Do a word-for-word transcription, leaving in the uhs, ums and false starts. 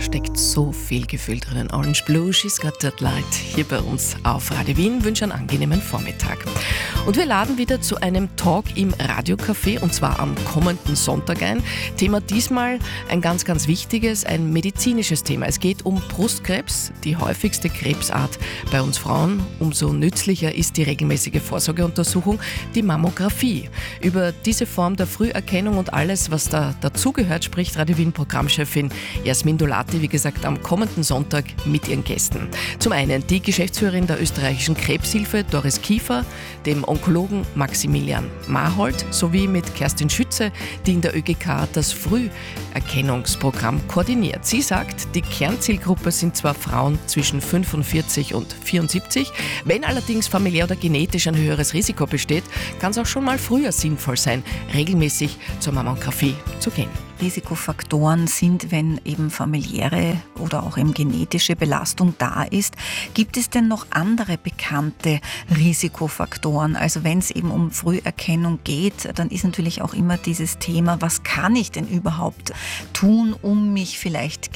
steckt so viel Gefühl drinnen. Orange Blue, She's Got That Light, hier bei uns auf Radio Wien. Wünsche einen angenehmen Vormittag. Und wir laden wieder zu einem Talk im Radiocafé, und zwar am kommenden Sonntag ein. Thema diesmal ein ganz, ganz wichtiges, ein medizinisches Thema. Es geht um Brustkrebs, die häufigste Krebsart bei uns Frauen. Umso nützlicher ist die regelmäßige Vorsorgeuntersuchung, die Mammographie. Über diese Form der Früherkennung und alles, was da dazugehört, spricht Radio Wien Programmchefin Jasmin Dolati, wie gesagt, am kommenden Sonntag mit ihren Gästen. Zum einen die Geschäftsführerin der österreichischen Krebshilfe, Doris Kiefer, dem Onkologen Maximilian Marhold, sowie mit Kerstin Schütze, die in der ÖGK das Früherkennungsprogramm koordiniert. Sie sagt, die Kernzielgruppe sind zwar Frauen zwischen fünfundvierzig und vierundsiebzig, wenn allerdings familiär oder genetisch ein höheres Risiko besteht, kann es auch schon mal früher sinnvoll sein, regelmäßig zur Mammographie zu gehen. Risikofaktoren sind, wenn eben familiäre oder auch eben genetische Belastung da ist. Gibt es denn noch andere bekannte Risikofaktoren? Also wenn es eben um Früherkennung geht, dann ist natürlich auch immer dieses Thema, was kann ich denn überhaupt tun, um mich vielleicht